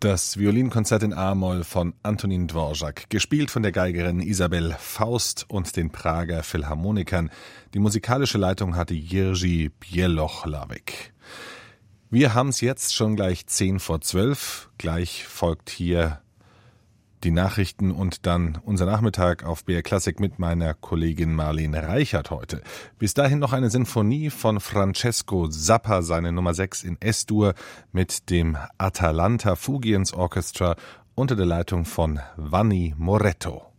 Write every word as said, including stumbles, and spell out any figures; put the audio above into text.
Das Violinkonzert in A-Moll von Antonín Dvořák, gespielt von der Geigerin Isabel Faust und den Prager Philharmonikern. Die musikalische Leitung hatte Jiří Bělohlavek. Wir haben es jetzt schon gleich zehn vor zwölf. Gleich folgt hier die Nachrichten und dann unser Nachmittag auf B R Klassik mit meiner Kollegin Marlene Reichert heute. Bis dahin noch eine Sinfonie von Francesco Zappa, seine Nummer sechs in S-Dur mit dem Atalanta Fugiens Orchestra unter der Leitung von Vanni Moretto.